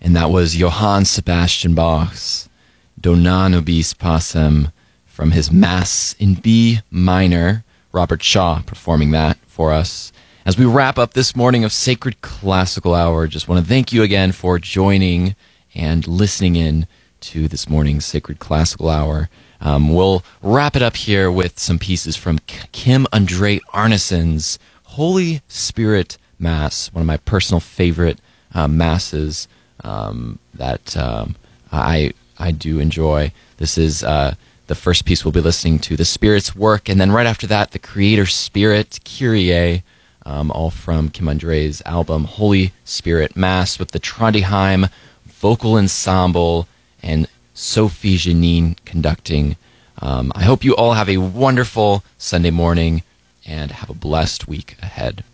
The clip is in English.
And that was Johann Sebastian Bach's Dona nobis pacem from his Mass in B minor. Robert Shaw performing that for us. As we wrap up this morning of Sacred Classical Hour, just want to thank you again for joining and listening in to this morning's Sacred Classical Hour. We'll wrap it up here with some pieces from Kim André Arneson's Holy Spirit Mass, one of my personal favorite masses that I do enjoy. This is the first piece we'll be listening to, the Spirit's Work, and then right after that, the Creator Spirit, Kyrie, all from Kim André's album Holy Spirit Mass with the Trondheim Vocal Ensemble and Sophie Janine conducting. I hope you all have a wonderful Sunday morning and have a blessed week ahead.